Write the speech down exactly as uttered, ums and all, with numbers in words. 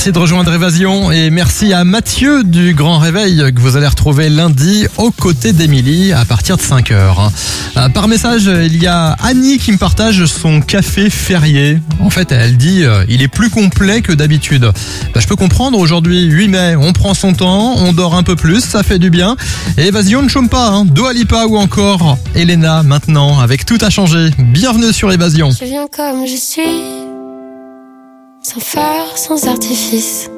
Merci de rejoindre Évasion et merci à Mathieu du Grand Réveil que vous allez retrouver lundi aux côtés d'Émilie à partir de cinq heures. Par message, il y a Annie qui me partage son café férié. En fait, elle dit euh, il est plus complet que d'habitude. Bah, je peux comprendre, aujourd'hui huit mai, on prend son temps, on dort un peu plus, ça fait du bien. Et Évasion ne chôme pas, hein. Dua Lipa ou encore Elena maintenant avec Tout a changé. Bienvenue sur Évasion. Je viens comme je suis, sans phare, sans artifice.